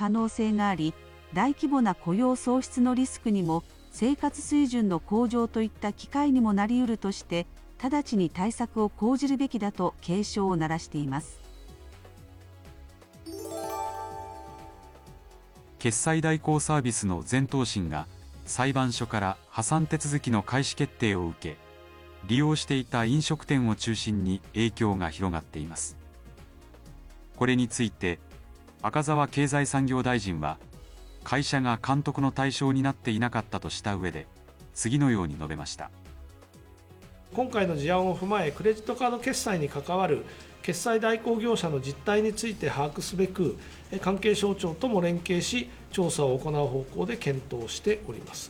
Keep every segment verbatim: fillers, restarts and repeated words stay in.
可能性があり、大規模な雇用創出のリスクにも生活水準の向上といった機会にもなり得るとして、直ちに対策を講じるべきだと警鐘を鳴らしています。 決済代行サービスの全投信が裁判所から破産手続きの開始決定を受け、利用していた飲食店を中心に影響が広がっています。これについて赤澤経済産業大臣は、会社が監督の対象になっていなかったとした上で、次のように述べました。 今回の事案を踏まえ、クレジットカード決済に関わる決済代行業者の実態について把握すべく、関係省庁とも連携し、調査を行う方向で検討しております。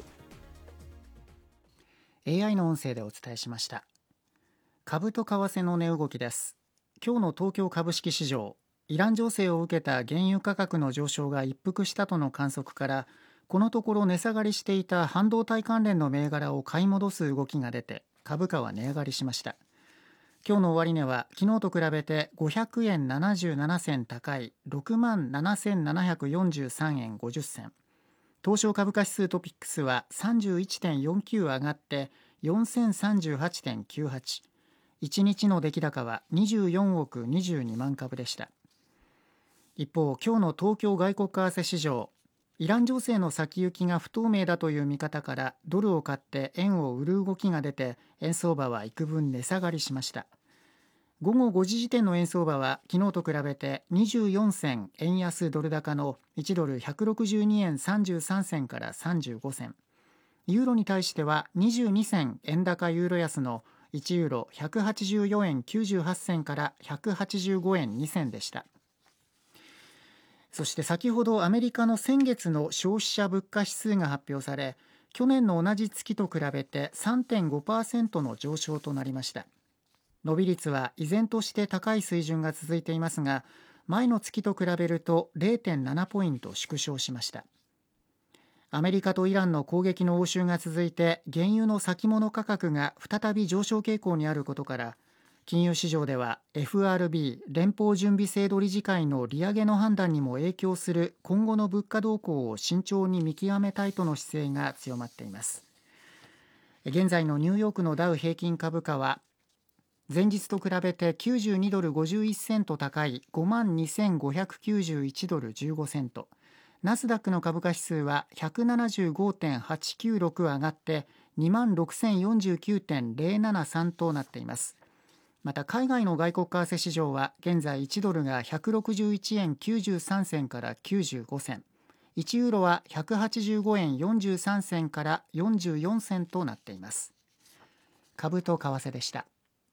エーアイ の音声でお伝えしました。株と為替の値動きです。今日の東京株式市場、イラン情勢を受けた原油価格の上昇が一服したとの観測から、このところ値下がりしていた半導体関連の銘柄を買い戻す動きが出て、株価は値上がりしました。今日の終値は昨日と比べてごひゃくえんななじゅうなな銭高い ろくまんななせんななひゃくよんじゅうさんえんごじゅっ銭。東証株価指数トピックスは さんじゅういちてんよんきゅう 上がってよんせんさんじゅうはちてんきゅうはち。いちにちの出来高はにじゅうよんおくにじゅうにまん株でした。一方、今日の東京外国為替市場、イラン情勢の先行きが不透明だという見方からドルを買って円を売る動きが出て、円相場は幾分値下がりしました。午後ごじ時点の円相場は昨日と比べてにじゅうよん銭円安ドル高のいちドルひゃくろくじゅうにえんさんじゅうさん銭からさんじゅうご銭、ユーロに対してはにじゅうに銭円高ユーロ安のいちユーロひゃくはちじゅうよえんきゅうじゅうはち銭からひゃくはちじゅうごえんに銭でした。そして先ほどアメリカの先月の消費者物価指数が発表され、去年の同じ月と比べて さんてんごパーセント の上昇となりました。伸び率は依然として高い水準が続いていますが、前の月と比べると れいてんなな ポイント縮小しました。アメリカとイランの攻撃の応酬が続いて、原油の先物価格が再び上昇傾向にあることから、金融市場では エフアールビー 連邦準備制度理事会の利上げの判断にも影響する今後の物価動向を慎重に見極めたいとの姿勢が強まっています。現在のニューヨークのダウ平均株価は前日と比べてきゅうじゅうにドルごじゅういちセント高い ごまんにせんごひゃくきゅうじゅういちドルじゅうごセント、ナスダックの株価指数は ひゃくななじゅうごてんはちきゅうろく 上がって にまんろくせんよんじゅうきゅうてんぜろななさん となっています。また海外の外国為替市場は現在いちドルがひゃくろくじゅういちえんきゅうじゅうさん銭からきゅうじゅうご銭、いちユーロはひゃくはちじゅうごえんよんじゅうさん銭からよんじゅうよん銭となっています。株と為替でした。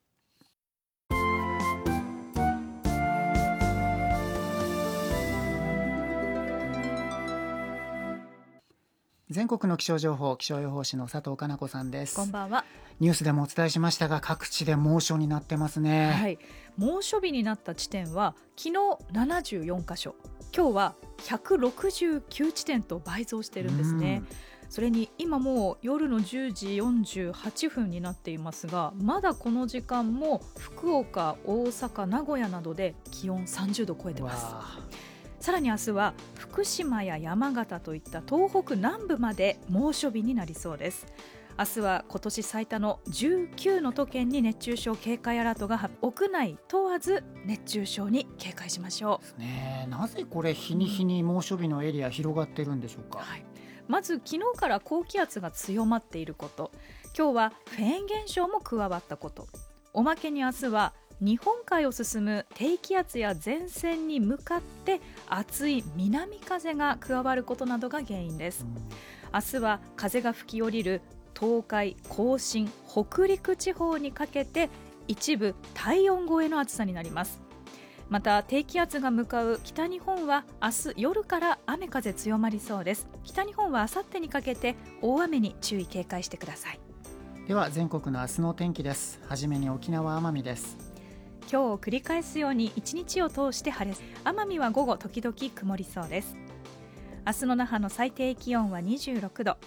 全国の気象情報、気象予報士の佐藤かな子さんです。 こんばんは。 ニュースでもお伝えしましたが、各地で猛暑になってますね。 はい、猛暑日になった地点は昨日ななじゅうよんかしょ、今日はひゃくろくじゅうきゅう地点と倍増してるんですね。それに今もう夜のじゅうじよんじゅうはっぷんになっていますが、まだこの時間も福岡、大阪、名古屋などで気温さんじゅうど超えてます。さらに明日は福島や山形といった東北南部まで猛暑日になりそうです。明日は今年最多のじゅうきゅうの都県に熱中症警戒アラートが発表、屋内問わず熱中症に警戒しましょう。 ね、なぜこれ日に日に猛暑日のエリア広がってるんでしょうか。 はい、まず昨日から高気圧が強まっていること、今日はフェーン現象も加わったこと、おまけに明日は日本海を進む低気圧や前線に向かって熱い南風が加わることなどが原因です。明日は風が吹き降りる東海、甲信、北陸地方にかけて一部体温超えの暑さになります。また低気圧が向かう北日本は明日夜から雨風強まりそうです。北日本は明後日にかけて大雨に注意警戒してください。 では全国の明日の天気です。はじめに沖縄奄美です。 今日を繰り返すように一日を通して晴れ、奄美は午後時々曇りそうです。明日の那覇の最低気温はにじゅうろくど、